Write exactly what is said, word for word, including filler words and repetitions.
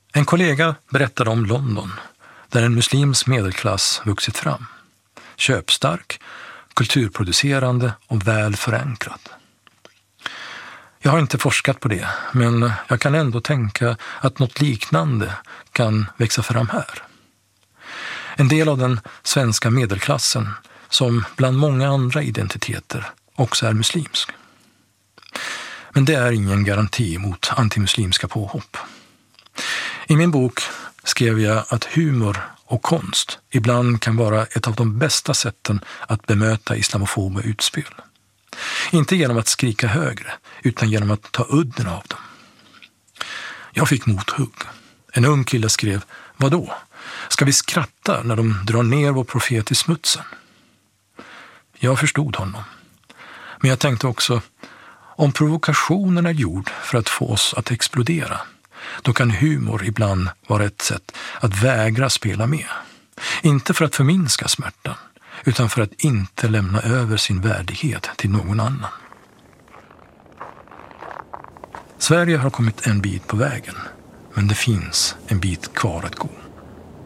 En kollega berättade om London, där en muslims medelklass vuxit fram. Köpstark, kulturproducerande och väl förankrad. Jag har inte forskat på det, men jag kan ändå tänka att något liknande kan växa fram här. En del av den svenska medelklassen, som bland många andra identiteter också är muslimsk. Men det är ingen garanti mot antimuslimska påhopp. I min bok skrev jag att humor och konst ibland kan vara ett av de bästa sätten att bemöta islamofoba utspel. Inte genom att skrika högre, utan genom att ta udden av dem. Jag fick mothugg. En ung kille skrev: "Vadå? Ska vi skratta när de drar ner vår profet i smutsen?" Jag förstod honom. Men jag tänkte också, om provokationen är gjord för att få oss att explodera, då kan humor ibland vara ett sätt att vägra spela med. Inte för att förminska smärtan, utan för att inte lämna över sin värdighet till någon annan. Sverige har kommit en bit på vägen, men det finns en bit kvar att gå.